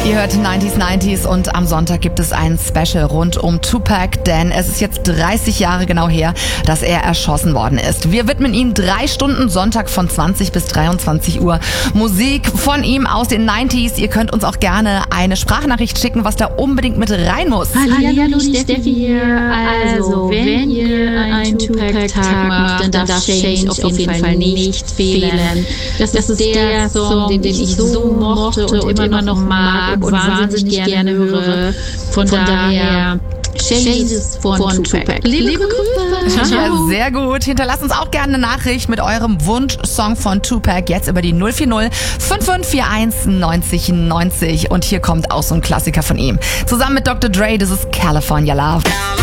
Ihr hört 90s und am Sonntag gibt es ein Special rund um Tupac, denn es ist jetzt 30 Jahre genau her, dass er erschossen worden ist. Wir widmen ihm 3 Stunden Sonntag von 20 bis 23 Uhr Musik von ihm aus den 90s. Ihr könnt uns auch gerne eine Sprachnachricht schicken, was da unbedingt mit rein muss. Hallo, Steffi hier. Also, wenn ihr einen Tupac-Tag macht, dann darf Change auf jeden Fall nicht fehlen. Das ist der Song, den ich so mochte und immer noch mag und wahnsinnig gerne höre. Von daher, Changes von Tupac. Liebe Grüße. Ja, sehr gut. Hinterlasst uns auch gerne eine Nachricht mit eurem Wunschsong von Tupac jetzt über die 040 5541 90 90. Und hier kommt auch so ein Klassiker von ihm. Zusammen mit Dr. Dre, das ist California Love.